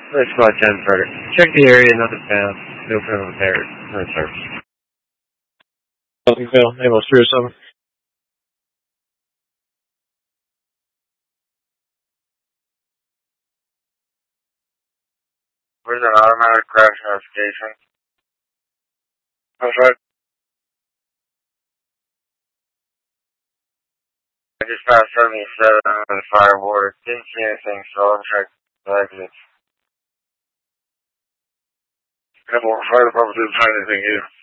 Let's spot 10 further. Check the area, nothing found. No criminal repairs. No service. Nothing failed. Amos 307. Where's an automatic crash notification? That's right. I just passed 77 on the fireboard. Didn't see anything, so I'll check the exits. Fire department didn't find anything either.